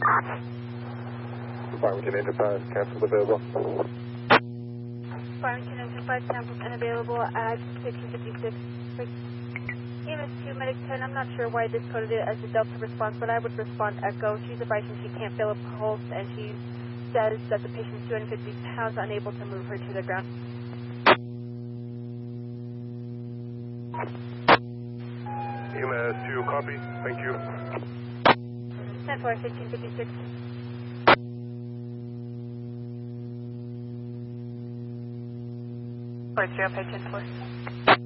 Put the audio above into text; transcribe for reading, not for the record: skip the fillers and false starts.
Farmington Enterprise, cancel available. Farmington Enterprise, cancel unavailable at 1556. EMS 2, Medic 10, I'm not sure why this coded it as a Delta response, but I would respond Echo. She's advising she can't feel a pulse, and she says that the patient's 250 pounds, unable to move her to the ground. EMS 2, copy. Thank you. 10-4, 1556. Port 0, patient 4.